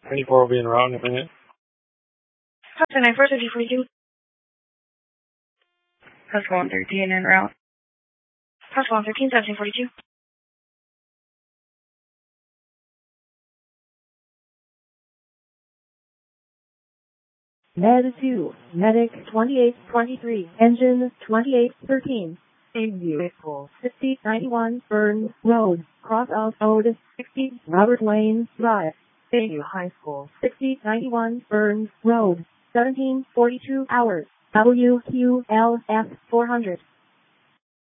24 will be en route in a minute. Copy 942. Possible 113 en route. Possible 113, 1742. Med 2, Medic 2823, Engine 2813. Vehicle 6091 Burns Road, Cross of Ode 60, Robert Lane Drive, Bayview High School 6091 Burns Road, 1742 hours, WQLF 400.